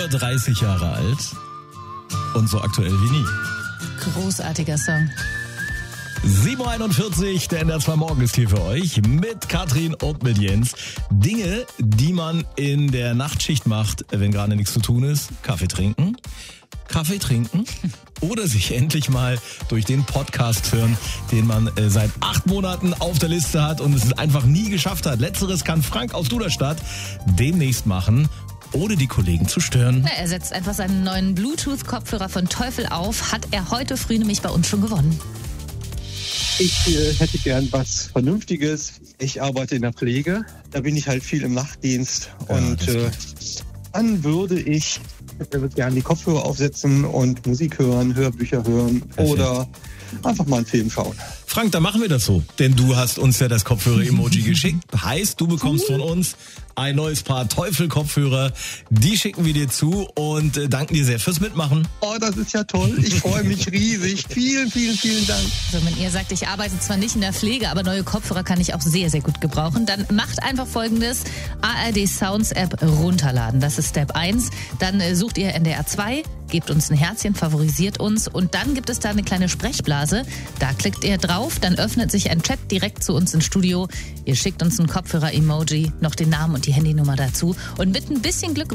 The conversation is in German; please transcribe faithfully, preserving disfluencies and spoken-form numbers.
dreißig Jahre alt und so aktuell wie nie. Großartiger Song. sieben Uhr einundvierzig, der N D R zwei Morgen ist hier für euch mit Katrin und mit Jens. Dinge, die man in der Nachtschicht macht, wenn gerade nichts zu tun ist. Kaffee trinken, Kaffee trinken oder sich endlich mal durch den Podcast hören, den man äh, seit acht Monaten auf der Liste hat und es einfach nie geschafft hat. Letzteres kann Frank aus Duderstadt demnächst machen, ohne die Kollegen zu stören. Na, er setzt einfach seinen neuen Bluetooth-Kopfhörer von Teufel auf. Hat er heute früh nämlich bei uns schon gewonnen. Ich äh, hätte gern was Vernünftiges. Ich arbeite in der Pflege. Da bin ich halt viel im Nachtdienst. Ja, und äh, dann würde ich äh, gerne die Kopfhörer aufsetzen und Musik hören, Hörbücher hören. Perfekt. Oder einfach mal einen Film schauen. Frank, dann machen wir das so. Denn du hast uns ja das Kopfhörer-Emoji geschickt. Heißt, du bekommst von uns ein neues Paar Teufel-Kopfhörer. Die schicken wir dir zu und äh, danken dir sehr fürs Mitmachen. Oh, das ist ja toll. Ich freue mich riesig. Vielen, vielen, vielen Dank. Also wenn ihr sagt, ich arbeite zwar nicht in der Pflege, aber neue Kopfhörer kann ich auch sehr, sehr gut gebrauchen, dann macht einfach Folgendes. A R D Sounds App runterladen. Das ist Step eins. Dann äh, sucht ihr N D R zwei, gebt uns ein Herzchen, favorisiert uns und dann gibt es da eine kleine Sprechblase. Da klickt ihr drauf, dann öffnet sich ein Chat direkt zu uns ins Studio. Ihr schickt uns ein Kopfhörer-Emoji, noch den Namen und die Handynummer dazu und mit ein bisschen Glück